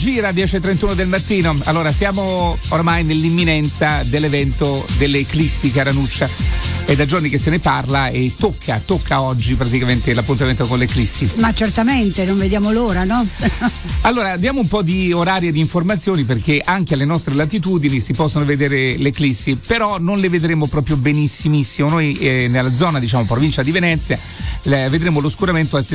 gira 10:31 del mattino. Allora, siamo ormai nell'imminenza dell'evento delle eclissi, cara Nuccia. È da giorni che se ne parla e tocca oggi praticamente l'appuntamento con le eclissi. Ma certamente, non vediamo l'ora, no? Allora, diamo un po' di orari e di informazioni, perché anche alle nostre latitudini si possono vedere le eclissi, però non le vedremo proprio benissimissimo. Noi nella zona, diciamo, provincia di Venezia, vedremo l'oscuramento al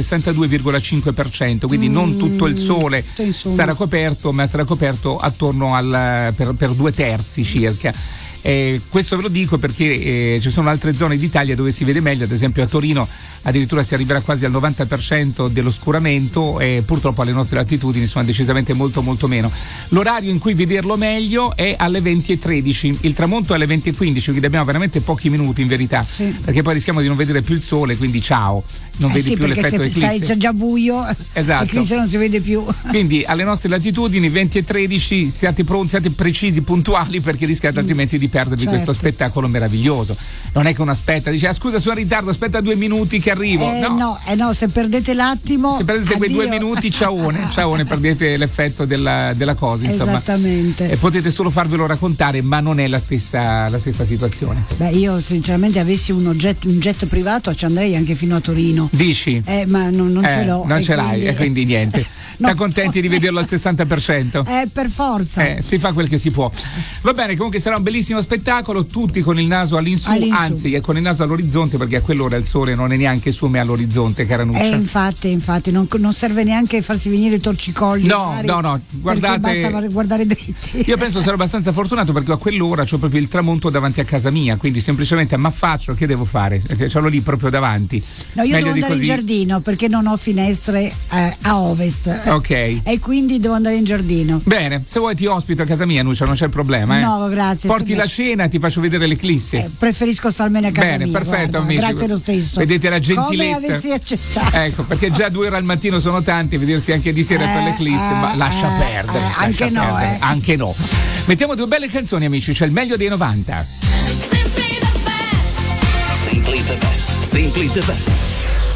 62,5%, quindi non tutto il sole sarà coperto, ma sarà coperto attorno per 2/3 circa. Questo ve lo dico perché ci sono altre zone d'Italia dove si vede meglio, ad esempio a Torino addirittura si arriverà quasi al 90% dell'oscuramento, e purtroppo alle nostre latitudini sono decisamente molto molto meno. L'orario in cui vederlo meglio è alle 20:13, il tramonto è alle 20:15, quindi abbiamo veramente pochi minuti in verità, sì, perché poi rischiamo di non vedere più il sole, quindi ciao, non vedi più l'effetto eclisse. C'è già buio, esatto, l'eclisse non si vede più. Quindi alle nostre latitudini 20:13 siate pronti, siate precisi, puntuali, perché rischiate altrimenti di perdervi questo spettacolo meraviglioso. Non è che uno aspetta, dice scusa sono in ritardo, aspetta 2 minuti che arrivo. No, se perdete l'attimo, se perdete quei 2 minuti, ciaone, perdete l'effetto della cosa, insomma. Esattamente. E potete solo farvelo raccontare, ma non è la stessa situazione. Beh, io sinceramente avessi un jet privato ci andrei anche fino a Torino. Dici? Ma non ce l'ho. Non ce l'hai, e quindi niente. No. Sta contenti di vederlo al 60%? Per forza. Si fa quel che si può. Va bene, comunque sarà un bellissimo spettacolo, tutti con il naso all'insù. Anzi, con il naso all'orizzonte, perché a quell'ora il sole non è neanche su, ma è all'orizzonte, cara Nuccia. Infatti, non serve neanche farsi venire i torcicolli. No, guardate. Basta guardare dritti. Io penso sarò abbastanza fortunato, perché a quell'ora c'ho proprio il tramonto davanti a casa mia, quindi semplicemente m'affaccio, che devo fare? Ce l'ho lì proprio davanti. No, io meglio devo andare in giardino perché non ho finestre a ovest. Ok. E quindi devo andare in giardino. Bene, se vuoi ti ospito a casa mia, Nuccia, non c'è il problema. No, grazie. Porti la cena, ti faccio vedere l'eclisse. Preferisco starmene a casa mia. Bene, perfetto, guarda, amici. grazie lo stesso. Vedete la gentilezza. Come avessi accettato. Ecco, perché già 2 ore al mattino sono tanti, vedersi anche di sera per l'eclisse, ma lascia perdere. Anche no. Anche no. Mettiamo 2 belle canzoni, amici, c'è il meglio dei 90. Simply the best. Simply the best.